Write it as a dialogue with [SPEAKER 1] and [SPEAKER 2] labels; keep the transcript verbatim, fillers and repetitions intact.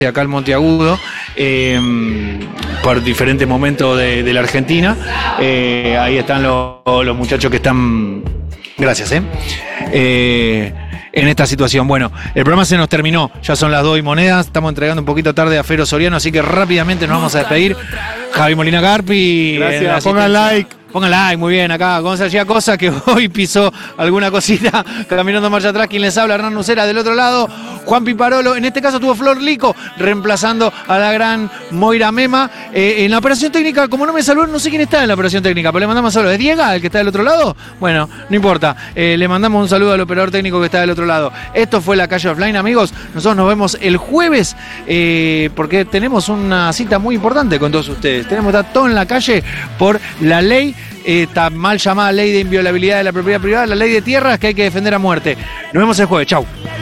[SPEAKER 1] acá en Monteagudo, eh, por diferentes momentos de, de la Argentina. Eh, ahí están los, los muchachos que están... Gracias, ¿eh? eh en esta situación. Bueno, el programa se nos terminó, ya son las dos y monedas, estamos entregando un poquito tarde a Fero Soriano, así que rápidamente nos vamos a despedir. Javi Molina Garpi.
[SPEAKER 2] Gracias, pongan like.
[SPEAKER 1] Pongan like, muy bien, acá Gonzalo Gia Cosa, que hoy pisó alguna cosita caminando marcha atrás. Quien les habla, Hernán Nucera, del otro lado, Juan Piparolo. En este caso tuvo Flor Lico, reemplazando a la gran Moira Mema. Eh, en la operación técnica, como no me saludó, no sé quién está en la operación técnica, pero le mandamos saludos. ¿Es Diego, el que está del otro lado? Bueno, no importa. Eh, le mandamos un saludo al operador técnico que está del otro lado. Esto fue La Calle Offline, amigos. Nosotros nos vemos el jueves, eh, porque tenemos una cita muy importante con todos ustedes. Tenemos que estar todo en la calle por la ley, esta mal llamada ley de inviolabilidad de la propiedad privada, la ley de tierras que hay que defender a muerte. Nos vemos el jueves. Chau.